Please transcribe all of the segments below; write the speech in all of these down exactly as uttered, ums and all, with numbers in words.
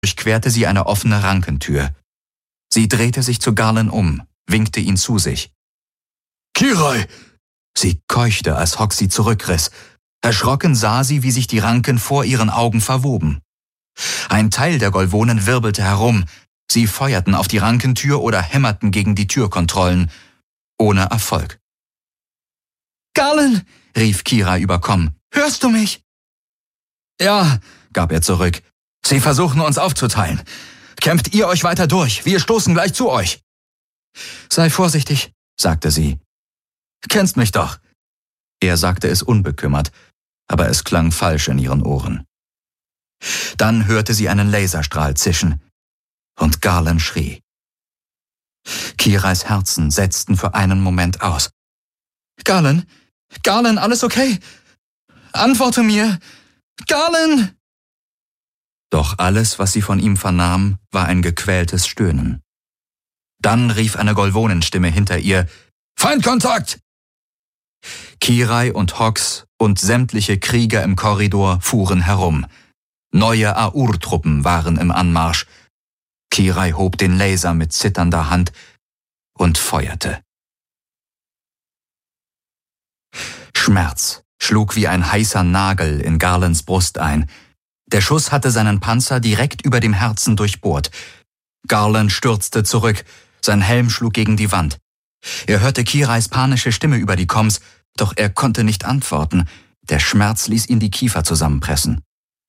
durchquerte sie eine offene Rankentür. Sie drehte sich zu Garland um, winkte ihn zu sich. »Kirai!« Sie keuchte, als Hawk sie zurückriss. Erschrocken sah sie, wie sich die Ranken vor ihren Augen verwoben. Ein Teil der Golvonen wirbelte herum. Sie feuerten auf die Rankentür oder hämmerten gegen die Türkontrollen. Ohne Erfolg. »Garland«, rief Kira überkommen, »hörst du mich?« »Ja«, gab er zurück. »Sie versuchen uns aufzuteilen. Kämpft ihr euch weiter durch, wir stoßen gleich zu euch.« »Sei vorsichtig«, sagte sie. »Kennst mich doch.« Er sagte es unbekümmert, aber es klang falsch in ihren Ohren. Dann hörte sie einen Laserstrahl zischen, und Garland schrie. Kirais Herzen setzten für einen Moment aus. »Garland? Garland, alles okay? Antworte mir! Garland!« Doch alles, was sie von ihm vernahm, war ein gequältes Stöhnen. Dann rief eine Golvonenstimme hinter ihr, »Feindkontakt!« Kirai und Hox und sämtliche Krieger im Korridor fuhren herum. Neue Aur-Truppen waren im Anmarsch. Kirai hob den Laser mit zitternder Hand und feuerte. Schmerz schlug wie ein heißer Nagel in Garlands Brust ein. Der Schuss hatte seinen Panzer direkt über dem Herzen durchbohrt. Garland stürzte zurück, sein Helm schlug gegen die Wand. Er hörte Kirais panische Stimme über die Comms, doch er konnte nicht antworten. Der Schmerz ließ ihn die Kiefer zusammenpressen.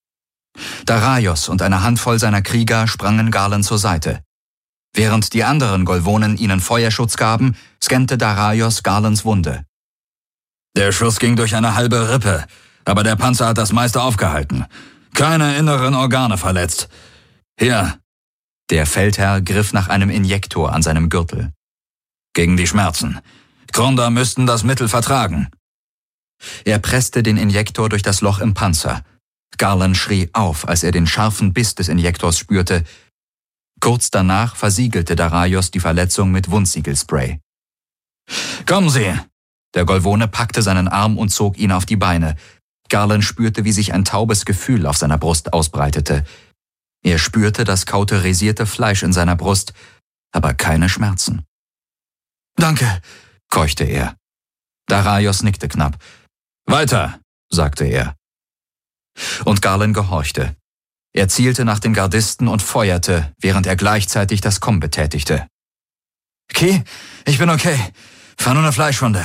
Daraios und eine Handvoll seiner Krieger sprangen Garland zur Seite. Während die anderen Golvonen ihnen Feuerschutz gaben, scannte Daraios Garlands Wunde. »Der Schuss ging durch eine halbe Rippe, aber der Panzer hat das meiste aufgehalten. Keine inneren Organe verletzt. Hier.« Der Feldherr griff nach einem Injektor an seinem Gürtel. »Gegen die Schmerzen. Kronda müssten das Mittel vertragen.« Er presste den Injektor durch das Loch im Panzer. Garland schrie auf, als er den scharfen Biss des Injektors spürte. Kurz danach versiegelte Daraios die Verletzung mit Wundsiegelspray. »Kommen Sie!« Der Golvone packte seinen Arm und zog ihn auf die Beine. Garland spürte, wie sich ein taubes Gefühl auf seiner Brust ausbreitete. Er spürte das kauterisierte Fleisch in seiner Brust, aber keine Schmerzen. »Danke«, keuchte er. Daraios nickte knapp. »Weiter«, sagte er. Und Garland gehorchte. Er zielte nach den Gardisten und feuerte, während er gleichzeitig das Komm betätigte. »Ki, ich bin okay. War nur eine Fleischwunde.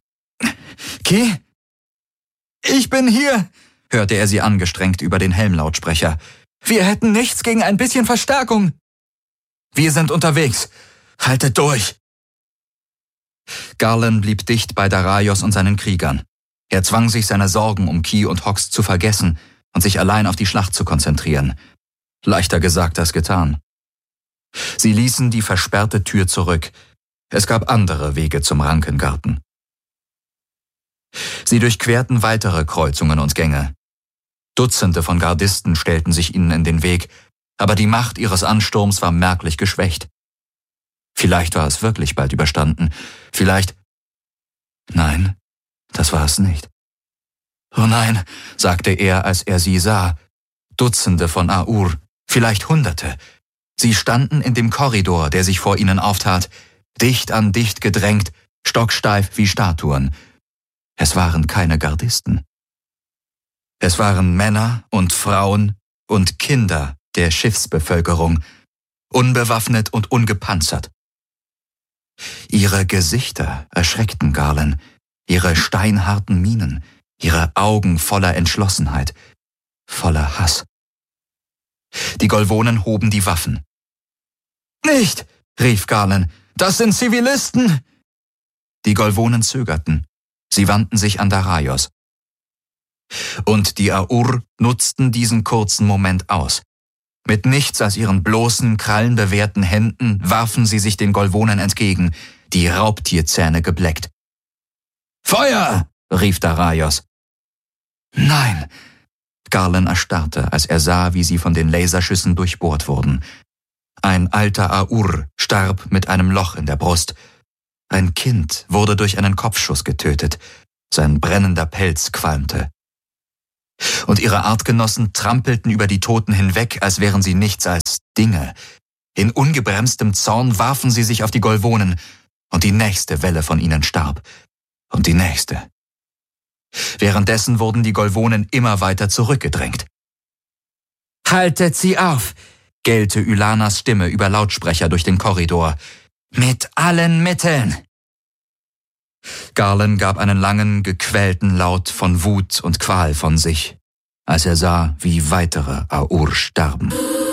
Ki? Ich bin hier«, hörte er sie angestrengt über den Helmlautsprecher. »Wir hätten nichts gegen ein bisschen Verstärkung.« »Wir sind unterwegs. Haltet durch.« Garland blieb dicht bei Daraios und seinen Kriegern. Er zwang sich, seine Sorgen um Ki und Hox zu vergessen und sich allein auf die Schlacht zu konzentrieren. Leichter gesagt als getan. Sie ließen die versperrte Tür zurück. Es gab andere Wege zum Rankengarten. Sie durchquerten weitere Kreuzungen und Gänge. Dutzende von Gardisten stellten sich ihnen in den Weg, aber die Macht ihres Ansturms war merklich geschwächt. Vielleicht war es wirklich bald überstanden. Vielleicht... Nein, das war es nicht. »Oh nein«, sagte er, als er sie sah. Dutzende von Aur, vielleicht Hunderte. Sie standen in dem Korridor, der sich vor ihnen auftat, dicht an dicht gedrängt, stocksteif wie Statuen. Es waren keine Gardisten. Es waren Männer und Frauen und Kinder der Schiffsbevölkerung, unbewaffnet und ungepanzert. Ihre Gesichter erschreckten Garland, ihre steinharten Mienen, ihre Augen voller Entschlossenheit, voller Hass. Die Golvonen hoben die Waffen. »Nicht«, rief Garland, »das sind Zivilisten!« Die Golvonen zögerten. Sie wandten sich an Daraios. Und die Aur nutzten diesen kurzen Moment aus. Mit nichts als ihren bloßen, krallenbewehrten Händen warfen sie sich den Golvonen entgegen, die Raubtierzähne gebleckt. »Feuer!« rief Daraios. »Nein!« Garland erstarrte, als er sah, wie sie von den Laserschüssen durchbohrt wurden. Ein alter Aur starb mit einem Loch in der Brust. Ein Kind wurde durch einen Kopfschuss getötet. Sein brennender Pelz qualmte. Und ihre Artgenossen trampelten über die Toten hinweg, als wären sie nichts als Dinge. In ungebremstem Zorn warfen sie sich auf die Golvonen, und die nächste Welle von ihnen starb. Und die nächste. Währenddessen wurden die Golvonen immer weiter zurückgedrängt. »Haltet sie auf«, gellte Ylanas Stimme über Lautsprecher durch den Korridor. »Mit allen Mitteln!« Garland gab einen langen, gequälten Laut von Wut und Qual von sich, als er sah, wie weitere Aur starben.